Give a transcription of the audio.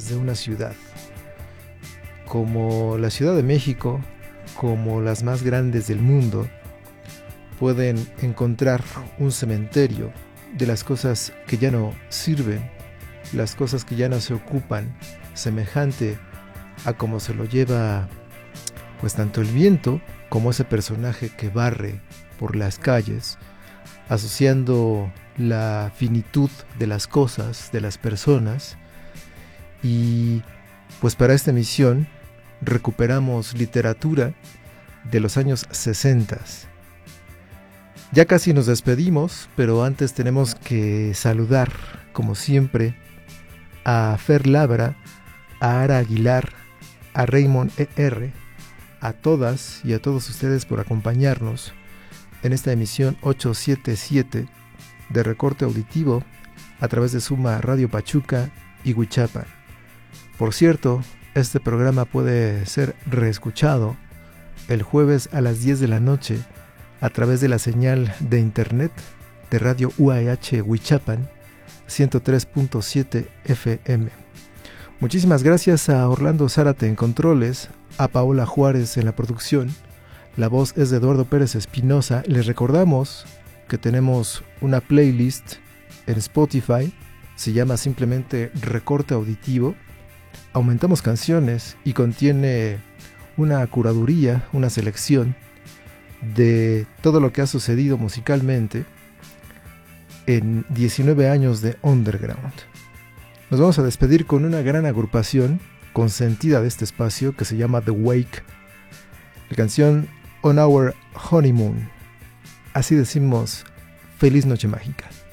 de una ciudad, como la Ciudad de México, como las más grandes del mundo, pueden encontrar un cementerio de las cosas que ya no sirven, las cosas que ya no se ocupan, semejante a como se lo lleva pues tanto el viento como ese personaje que barre por las calles, asociando la finitud de las cosas, de las personas. Y pues para esta emisión recuperamos literatura de los años 60. Ya casi nos despedimos, pero antes tenemos que saludar, como siempre, a Fer Labra, a Ara Aguilar, a Raymond E.R., a todas y a todos ustedes por acompañarnos en esta emisión 877 de Recorte Auditivo a través de Suma Radio Pachuca y Huichapan. Por cierto, este programa puede ser reescuchado el jueves a las 10 de la noche a través de la señal de internet de Radio UAH Huichapan 103.7 FM. Muchísimas gracias a Orlando Zárate en controles, a Paola Juárez en la producción. La voz es de Eduardo Pérez Espinosa. Les recordamos que tenemos una playlist en Spotify, se llama simplemente Recorte Auditivo. Aumentamos canciones y contiene una curaduría, una selección de todo lo que ha sucedido musicalmente en 19 años de Underground. Nos vamos a despedir con una gran agrupación consentida de este espacio que se llama The Wake. La canción On Our Honeymoon. Así decimos, feliz noche mágica.